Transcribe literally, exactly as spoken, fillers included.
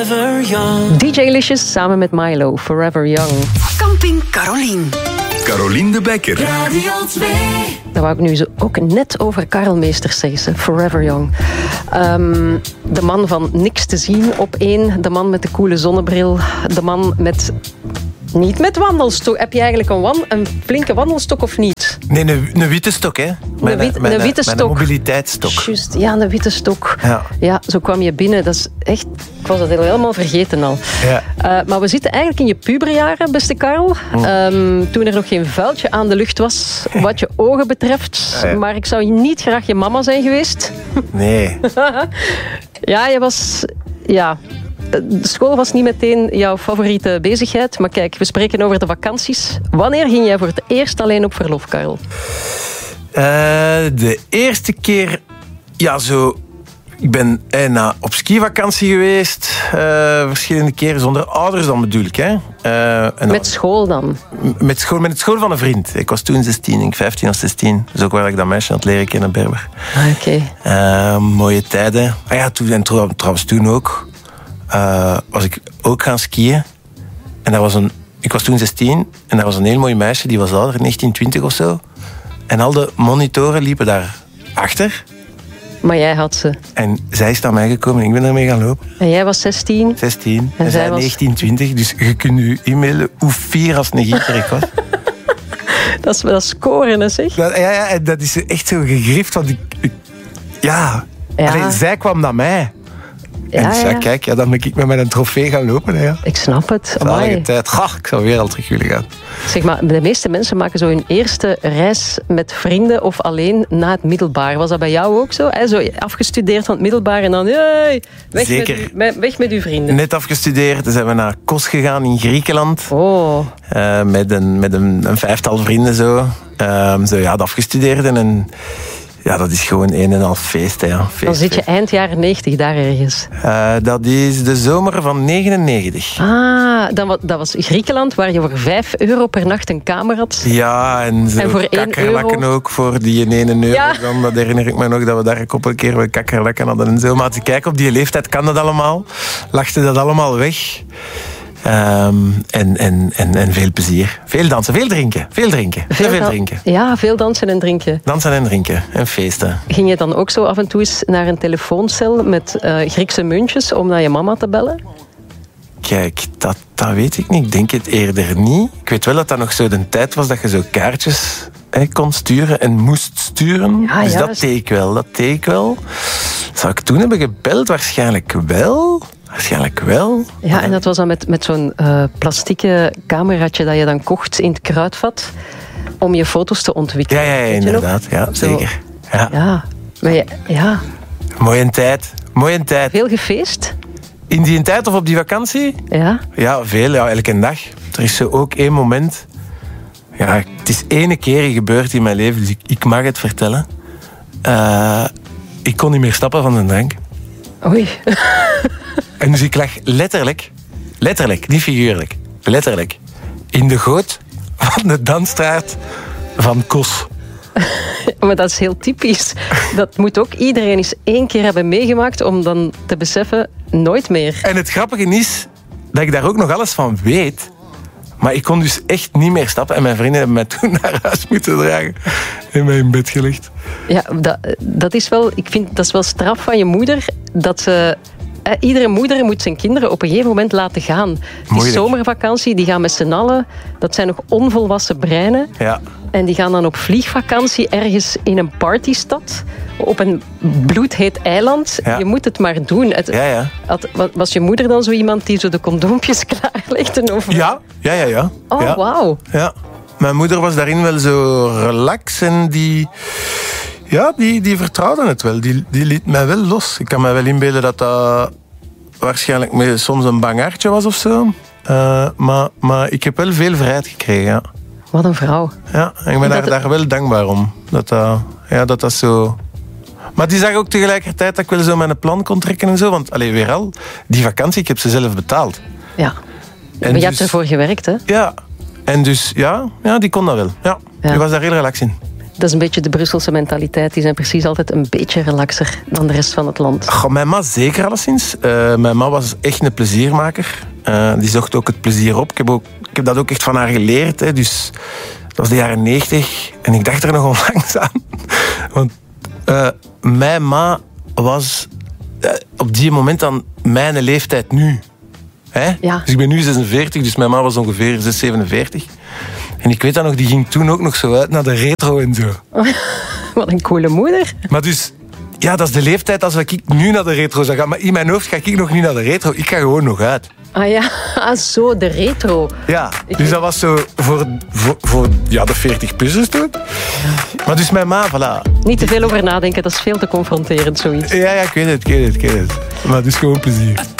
D J Licious samen met Milo, Forever Young. Camping Carolien. Carolien de Bekker. Radio twee. Dat wou ik nu zo ook net over Karel Meesters zeggen, Forever Young. Um, de man van niks te zien op één, de man met de coole zonnebril, de man met... Niet met wandelstok. Heb je eigenlijk een, wan, een flinke wandelstok of niet? Nee, een, een witte stok, hè. Mijn, een, wit, mijn, een witte mijn stok. Een mobiliteitsstok. Juist, ja, een witte stok. Ja. ja, zo kwam je binnen. Dat is echt... Ik was dat helemaal vergeten al. Ja. Uh, maar we zitten eigenlijk in je puberjaren, beste Karel. Mm. Um, toen er nog geen vuiltje aan de lucht was, wat je ogen betreft. Ja, ja. Maar ik zou niet graag je mama zijn geweest. Nee. ja, je was... Ja... De school was niet meteen jouw favoriete bezigheid. Maar kijk, we spreken over de vakanties. Wanneer ging jij voor het eerst alleen op verlof, Karel? Uh, de eerste keer... Ja, zo... Ik ben eh, na, op skivakantie geweest. Uh, verschillende keren zonder ouders dan bedoel ik. Hè. Uh, en dan, met school dan? Met, school, met het school van een vriend. Ik was toen zestien, ik vijftien of zestien. Dus ook waar ik dat meisje aan het leren kennen, Berber. Ah, oké. Okay. Uh, mooie tijden. Ah ja, toen, en trouwens toen ook... Uh, was ik ook gaan skiën. En daar was een, ik was toen zestien en daar was een heel mooi meisje, die was ouder, negentien, twintig of zo. En al de monitoren liepen daar achter. Maar jij had ze. En zij is naar mij gekomen en ik ben ermee gaan lopen. En jij was zestien? zestien. En, en zij was... negentien, twintig. Dus je kunt je e-mailen hoe fier als een gieter ik was. dat, is, dat is scoren, hè, zeg. Dat, ja, ja, dat is echt zo gegrift. Want ik, ik, ja, ja. Allee, zij kwam naar mij. En ja, ja, ja. kijk, ja, dan ben ik met mijn trofee gaan lopen. Hè, ja. Ik snap het. Zalige tijd. Ha, ik zou weer al terug willen gaan. Zeg maar, de meeste mensen maken zo hun eerste reis met vrienden of alleen na het middelbaar. Was dat bij jou ook zo? He, zo afgestudeerd van het middelbaar en dan... Hey, weg, Zeker. Met u, met, weg met uw vrienden. Net afgestudeerd, dus zijn we naar Kos gegaan in Griekenland. Oh. Uh, met een, met een, een vijftal vrienden zo. Uh, zo ja, afgestudeerd en... Ja, dat is gewoon een en al feest. Hè, ja. feest dan zit je eind jaren negentig daar ergens. Uh, dat is de zomer van negenennegentig. Ah, dan, dat was Griekenland, waar je voor vijf euro per nacht een kamer had. Ja, en zo en voor kakkerlakken ook voor die ene euro. Ja. Dan, dat herinner ik me nog, dat we daar een een keer met kakkerlakken hadden en zo. Maar als je kijkt, op die leeftijd kan dat allemaal. Lachte dat allemaal weg. Um, en, en, en, en veel plezier. Veel dansen, veel drinken. Veel drinken. Veel, veel drinken. Ja, veel dansen en drinken. Dansen en drinken. En feesten. Ging je dan ook zo af en toe eens naar een telefooncel met uh, Griekse muntjes om naar je mama te bellen? Kijk, dat, dat weet ik niet. Ik denk het eerder niet. Ik weet wel dat dat nog zo de tijd was dat je zo kaartjes hè, kon sturen en moest sturen. Ja, dus ja, dat dus... deed ik wel. Dat deed ik wel. Zou ik toen hebben gebeld? Waarschijnlijk wel. Waarschijnlijk wel. Ja, en dat was dan met, met zo'n uh, plastieke cameraatje dat je dan kocht in het kruidvat om je foto's te ontwikkelen. Ja, ja, ja inderdaad. Ja, zeker. Ja. Ja. Maar je, ja. Mooie tijd. Mooie tijd. Veel gefeest? In die tijd of op die vakantie? Ja. Ja, veel. Ja, elke dag. Er is zo ook één moment... Ja, het is ene keer gebeurd in mijn leven, dus ik, ik mag het vertellen. Uh, ik kon niet meer stappen van de drank. Oei. En dus ik lag letterlijk, letterlijk, niet figuurlijk, letterlijk, in de goot van de Dansstraat van Kos. Maar dat is heel typisch. Dat moet ook iedereen eens één keer hebben meegemaakt om dan te beseffen, nooit meer. En het grappige is dat ik daar ook nog alles van weet. Maar ik kon dus echt niet meer stappen. En mijn vrienden hebben mij toen naar huis moeten dragen. En mij in bed gelegd. Ja, dat, dat is wel... Ik vind dat is wel straf van je moeder. Dat ze... Eh, iedere moeder moet zijn kinderen op een gegeven moment laten gaan. Die Moeilijk. Zomervakantie, die gaan met z'n allen... Dat zijn nog onvolwassen breinen. Ja. En die gaan dan op vliegvakantie ergens in een partystad. Op een bloedheet eiland. Ja. Je moet het maar doen. Het, Ja, ja. had, was je moeder dan zo iemand die zo de condoompjes klaarlegde? Over... Ja, ja, ja. ja. Oh, ja. wauw. Ja. Mijn moeder was daarin wel zo relax en die... Ja, die, die vertrouwde het wel. Die, die liet mij wel los. Ik kan me wel inbeelden dat dat waarschijnlijk met soms een bangaartje was of zo. Uh, maar, maar ik heb wel veel vrijheid gekregen, ja. Wat een vrouw. Ja, en ik ben daar, daar wel dankbaar om. Dat dat, ja, dat dat zo... Maar die zag ook tegelijkertijd dat ik wel zo mijn plan kon trekken en zo. Want, allee, weer al, die vakantie, ik heb ze zelf betaald. Ja. En maar je dus, hebt ervoor gewerkt, hè? Ja. En dus, ja, ja die kon dat wel. Ja. Ja. Die was daar heel relax in. Dat is een beetje de Brusselse mentaliteit. Die zijn precies altijd een beetje relaxer dan de rest van het land. Goh, mijn ma zeker alleszins. Uh, mijn ma was echt een pleziermaker. Uh, die zocht ook het plezier op. Ik heb, ook, ik heb dat ook echt van haar geleerd. Hè. Dus dat was de jaren negentig. En ik dacht er nog onlangs aan. Want uh, mijn ma was uh, op die moment aan mijn leeftijd nu. Hè? Ja. Dus ik ben nu zesenveertig, dus mijn ma was ongeveer zes, zevenenveertig. En ik weet dat nog, die ging toen ook nog zo uit naar de retro en zo. Wat een coole moeder. Maar dus, ja, dat is de leeftijd als ik nu naar de retro zou gaan. Maar in mijn hoofd ga ik nog niet naar de retro. Ik ga gewoon nog uit. Ah ja, ah, zo, de retro. Ja, dus dat was zo voor, voor, voor ja, de veertig-plussers toen. Maar dus mijn ma, voilà. Niet te veel over nadenken, dat is veel te confronterend, zoiets. Ja, ja, ik weet het, ik weet het, ik weet het. Maar het is gewoon plezier.